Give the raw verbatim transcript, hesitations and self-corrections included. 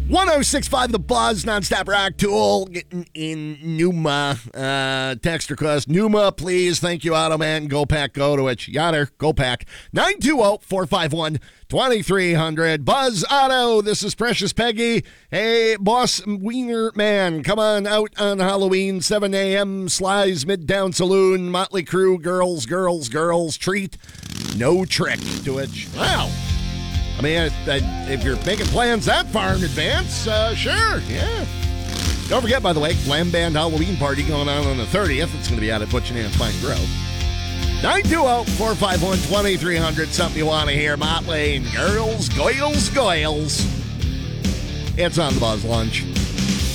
one oh six point five The Buzz, nonstop rock tool, getting in Numa. Uh, text request, Numa, please. Thank you, Auto Man. Go Pack, go to it. Yatter, go Pack. nine two zero, four five one, two three zero zero. Buzz Auto, this is Precious Peggy. Hey, Boss Wiener Man, come on out on Halloween, seven a.m. Sly's Midtown Saloon, Motley Crue, girls, girls, girls, treat, no trick to it. Wow. I mean, if you're making plans that far in advance, uh, sure, yeah. Don't forget, by the way, Glam Band Halloween party going on on the thirtieth. It's going to be out at Butch and Ann's Pine Grove. nine two zero, four five one, two three zero zero. Something you want to hear. Motley, girls, goils, goils. It's on the Buzz Lunch.